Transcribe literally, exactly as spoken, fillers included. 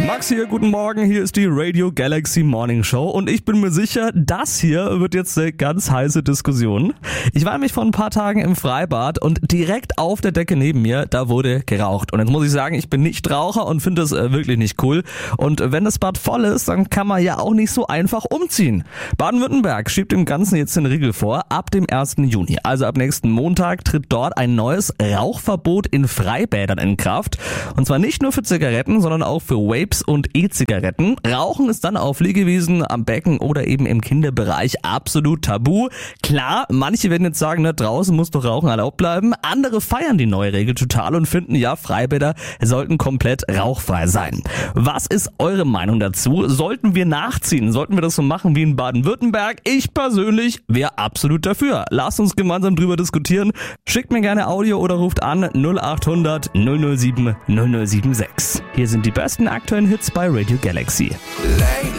Max hier, guten Morgen, hier ist die Radio Galaxy Morning Show und ich bin mir sicher, das hier wird jetzt eine ganz heiße Diskussion. Ich war nämlich vor ein paar Tagen im Freibad und direkt auf der Decke neben mir, da wurde geraucht. Und jetzt muss ich sagen, ich bin nicht Raucher und finde das äh, wirklich nicht cool. Und wenn das Bad voll ist, dann kann man ja auch nicht so einfach umziehen. Baden-Württemberg schiebt dem Ganzen jetzt den Riegel vor. Ab dem ersten Juni, also ab nächsten Montag, tritt dort ein neues Rauchverbot in Freibädern in Kraft. Und zwar nicht nur für Zigaretten, sondern auch für Vapes und E-Zigaretten. Rauchen ist dann auf Liegewiesen, am Becken oder eben im Kinderbereich absolut tabu. Klar, manche werden jetzt sagen, na, draußen muss doch Rauchen erlaubt bleiben. Andere feiern die neue Regel total und finden, ja, Freibäder sollten komplett rauchfrei sein. Was ist eure Meinung dazu? Sollten wir nachziehen? Sollten wir das so machen wie in Baden-Württemberg? Ich persönlich wäre absolut dafür. Lasst uns gemeinsam drüber diskutieren. Schickt mir gerne Audio oder ruft an null acht hundert null null sieben null null sieben sechs. Hier sind die besten aktuellen Hits bei Radio Galaxy.